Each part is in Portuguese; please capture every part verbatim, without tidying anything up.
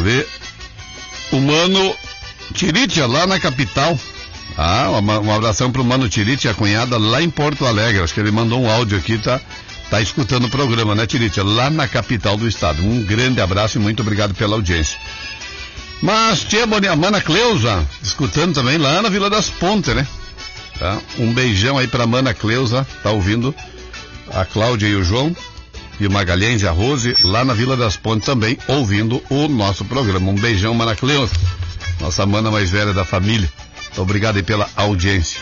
ver. O Mano Tiritia, lá na capital. Ah, uma, um abração pro Mano Tiritia, a cunhada lá em Porto Alegre. Acho que ele mandou um áudio aqui, tá, tá escutando o programa, né, Tiritia? Lá na capital do estado. Um grande abraço e muito obrigado pela audiência. Mas tia a Mana Cleusa, escutando também lá na Vila das Pontes, né? Tá? Um beijão aí pra Mana Cleusa, tá ouvindo? A Cláudia e o João, e o Magalhães e a Rose, lá na Vila das Pontes também, ouvindo o nosso programa. Um beijão, Mana Cleusa, nossa mana mais velha da família. Obrigado aí pela audiência.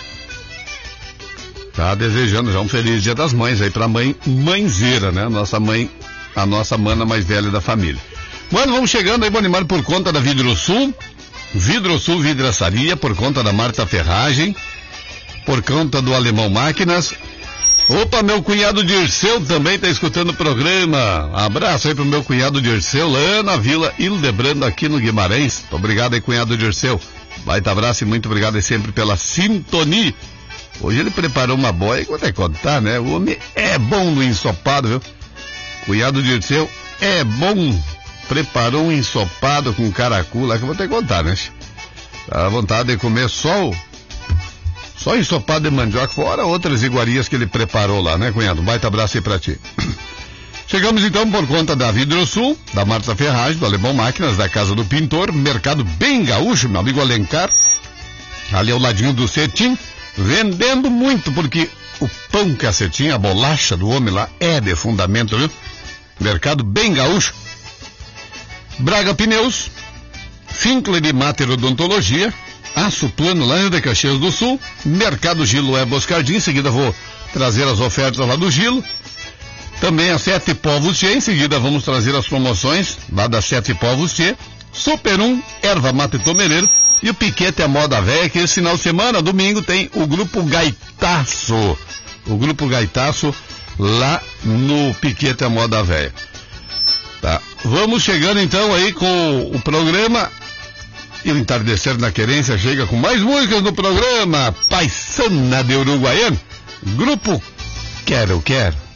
Tá desejando já um feliz Dia das Mães aí pra mãe mãezeira, né? Nossa mãe, a nossa mana mais velha da família. Mano, vamos chegando aí, Bonimar, por conta da Vidrosul, Vidrosul Vidraçaria, por conta da Marta Ferragem, por conta do Alemão Máquinas. Opa, meu cunhado Dirceu também tá escutando o programa. Abraço aí pro meu cunhado Dirceu, lá na Vila Hildebrando, aqui no Guimarães. Obrigado aí, cunhado Dirceu. Baita abraço e muito obrigado aí sempre pela sintonia. Hoje ele preparou uma boia, quando é contar, né? O homem é bom no ensopado, viu? Cunhado Dirceu é bom. Preparou um ensopado com caracu lá que eu vou ter que contar, né? Tá à vontade de comer só o, só ensopado de mandioca, fora outras iguarias que ele preparou lá, né, cunhado? Um baita abraço aí pra ti. Chegamos então por conta da Vidrosul, da Marta Ferragem, do Alemão Máquinas, da Casa do Pintor, mercado bem gaúcho, meu amigo Alencar, ali ao ladinho do Cetim, vendendo muito, porque o pão que a Cetim, a bolacha do homem lá, é de fundamento, viu? Mercado bem gaúcho. Braga Pneus, Finkler e Mater Odontologia, Aço Plano lá de Caxias do Sul, Mercado Gilo é Boscardinho, em seguida vou trazer as ofertas lá do Gilo, também a Sete Povos Tchê, em seguida vamos trazer as promoções lá da Sete Povos Tchê, Super um, Erva Mate Tomeleiro e o Piquete é Moda Véia, que esse final de semana, domingo, tem o Grupo Gaitaço, o Grupo Gaitaço lá no Piquete é Moda Véia. Tá. Vamos chegando então aí com o programa e o Entardecer na Querência chega com mais músicas no programa Paisana de Uruguaiano, Grupo Quero Quero.